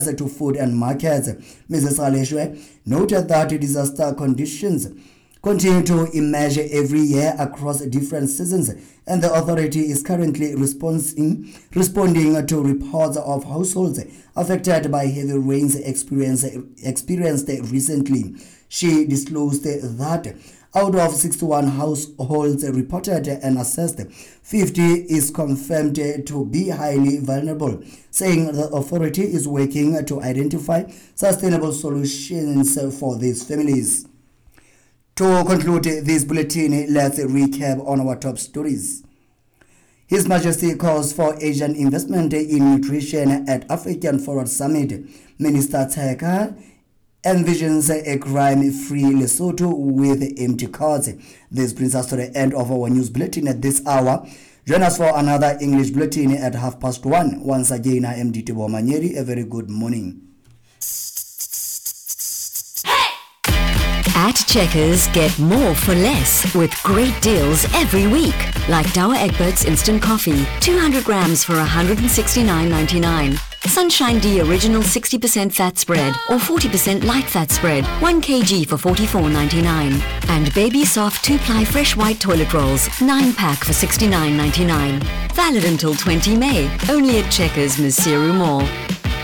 to food and markets. Mrs. Aleshwe noted that disaster conditions continue to emerge every year across different seasons, and the authority is currently responding to reports of households affected by heavy rains experienced recently. She disclosed that out of 61 households reported and assessed, 50 is confirmed to be highly vulnerable, saying the authority is working to identify sustainable solutions for these families. To conclude this bulletin, let's recap on our top stories. His Majesty calls for Asian investment in nutrition at African Forward Summit. Minister Teka envisions a crime-free Lesotho with empty cards. This brings us to the end of our news bulletin at this hour. Join us for another English bulletin at 1:30. Once again, I am Ditibo Manyeri. A very good morning. At Checkers, get more for less with great deals every week. Like Dower Egberts Instant Coffee, 200 grams for $169.99. Sunshine D Original 60% Fat Spread or 40% Light Fat Spread, 1 kg for $44.99. And Baby Soft 2-ply Fresh White Toilet Rolls, 9-pack for $69.99. Valid until 20 May, only at Checkers, Masiru Mall.